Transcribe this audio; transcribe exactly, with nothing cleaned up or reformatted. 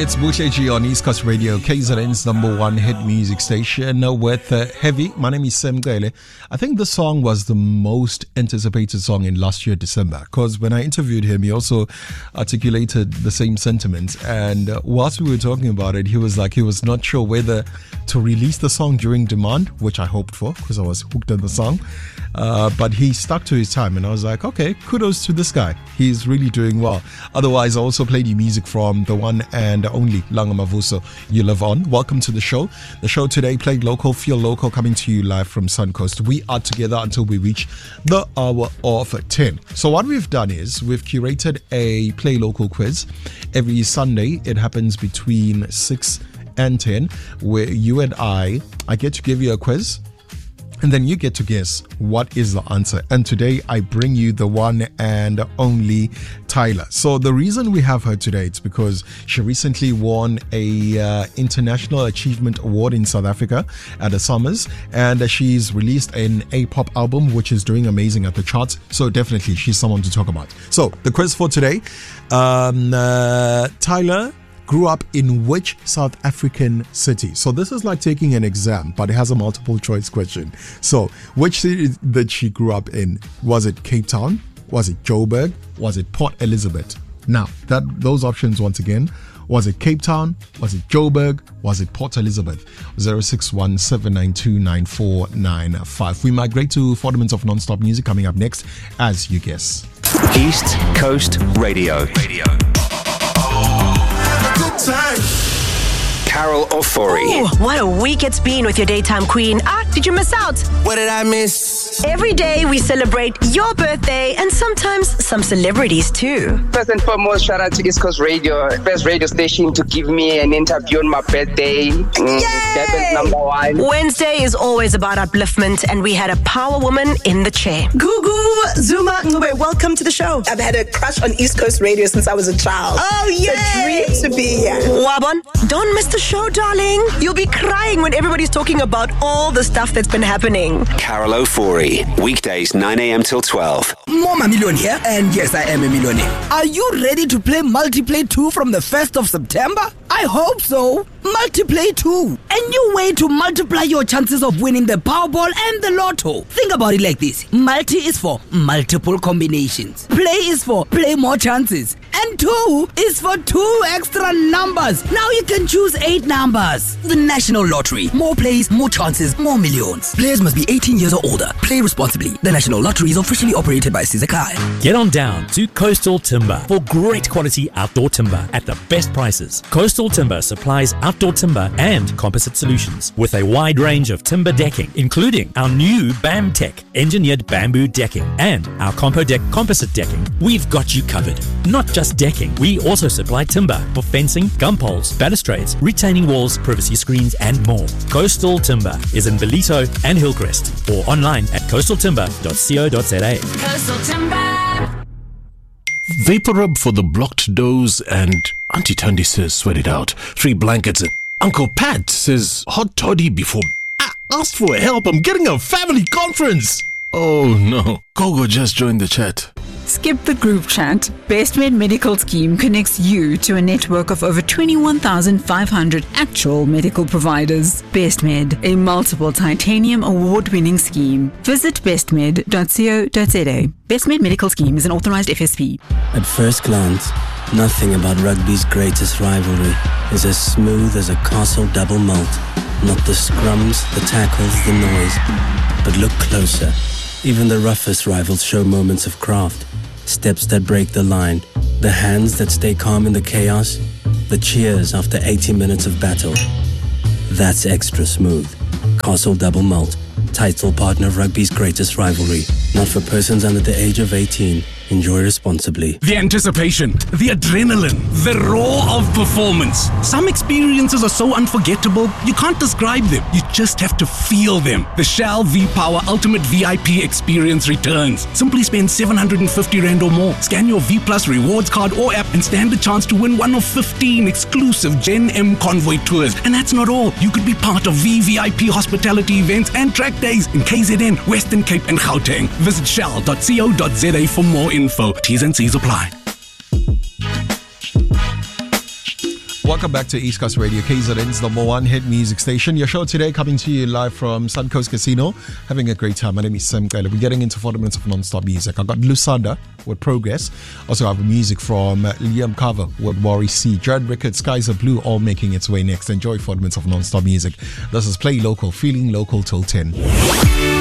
It's Bushleji on East Coast Radio, K Z N's number one hit music station with uh, Heavy. My name is Sam Gale. I think the song was the most anticipated song in last year, December, because when I interviewed him, he also articulated the same sentiments. And uh, whilst we were talking about it, he was like, he was not sure whether to release the song during demand, which I hoped for because I was hooked on the song. Uh, but he stuck to his time, and I was like, okay, kudos to this guy. He's really doing well. Otherwise, I also played you music from the one and only Langa Mavuso, You Live On. Welcome to the show. The show today, Played Local, Feel Local, coming to you live from Suncoast. We are together until we reach the hour of ten. So what we've done is we've curated a Play Local quiz. Every Sunday, it happens between six and ten, where you and I, I get to give you a quiz, and then you get to guess what is the answer. And today I bring you the one and only Tyler. So the reason we have her today, it's because she recently won a uh, International Achievement Award in South Africa at the Summers, and she's released an A-pop album which is doing amazing at the charts. So definitely she's someone to talk about. So the quiz for today, um, uh, Tyler grew up in which South African city? So this is like taking an exam, but it has a multiple choice question. So which city that she grew up in? Was it Cape Town? Was it Joburg? Was it Port Elizabeth? Now, that those options once again, was it Cape Town? Was it Joburg? Was it Port Elizabeth? zero six one seven nine two nine four nine five. We migrate to forty minutes of non-stop music coming up next as you guess. East Coast Radio. Radio. Time. Carol Ofori. Ooh, what a week it's been with your daytime queen. Ah, did you miss out? What did I miss? Every day we celebrate your birthday and sometimes some celebrities too. First and foremost, shout out to East Coast Radio, first radio station to give me an interview on my birthday. Mm, That's number one. Wednesday is always about upliftment, and we had a power woman in the chair. Gugu Zuma Ngube, welcome to the show. I've had a crush on East Coast Radio since I was a child. Oh, yeah. It's a dream to be here. Wabon, don't miss the show, darling. You'll be crying when everybody's talking about all the stuff that's been happening. Carol Ofori, weekdays nine a.m. till twelve. Mama Million here, and yes, I am a millionaire. Are you ready to play Multiplay two from the first of September? I hope so. Multiplay two. A new way to multiply your chances of winning the Powerball and the Lotto. Think about it like this. Multi is for multiple combinations. Play is for play more chances. And two is for two extra numbers. Now you can choose eight numbers. The National Lottery. More plays, more chances, more millions. Players must be eighteen years or older. Play responsibly. The National Lottery is officially operated by Sizakai. Get on down to Coastal Timber for great quality outdoor timber at the best prices. Coastal Timber supplies outdoor timber and composite solutions with a wide range of timber decking, including our new BAMTech engineered bamboo decking and our CompoDeck composite decking. We've got you covered. Not just decking, we also supply timber for fencing, gum poles, balustrades, retaining walls, privacy screens, and more. Coastal Timber is in Ballito and Hillcrest, or online at coastal timber dot co dot za. Coastal Timber. Vapor rub for the blocked doors, and Auntie Tandy says sweat it out. Three blankets, and Uncle Pat says hot toddy before. I asked for help, I'm getting a family conference. Oh no, Gogo just joined the chat. Skip the group chat. BestMed Medical Scheme connects you to a network of over twenty-one thousand five hundred actual medical providers. BestMed, a multiple titanium award-winning scheme. Visit best med dot co dot za. BestMed Medical Scheme is an authorized F S P. At first glance, nothing about rugby's greatest rivalry is as smooth as a Castle double malt. Not the scrums, the tackles, the noise. But look closer. Even the roughest rivals show moments of craft. Steps that break the line. The hands that stay calm in the chaos. The cheers after eighty minutes of battle. That's extra smooth. Castle Double Malt. Title partner of rugby's greatest rivalry. Not for persons under the age of eighteen. Enjoy responsibly. The anticipation, the adrenaline, the roar of performance. Some experiences are so unforgettable, you can't describe them. You just have to feel them. The Shell V-Power Ultimate V I P experience returns. Simply spend seven hundred fifty rand or more. Scan your V Plus rewards card or app and stand a chance to win one of fifteen exclusive Gen M Convoy tours. And that's not all. You could be part of V V I P hospitality events and track days in K Z N, Western Cape and Gauteng. Visit shell dot co dot za for more info. T's and C's apply. Welcome back to East Coast Radio, K Z N's number one hit music station. Your show today coming to you live from Suncoast Casino. Having a great time. My name is Sam Kaila. We're getting into forty minutes of non-stop music. I got Lusanda with Progress. Also, I have music from Liam Carver with Worry C. Jared Rickard, Skies Are Blue, all making its way next. Enjoy forty minutes of non-stop music. This is Play Local, feeling local till ten.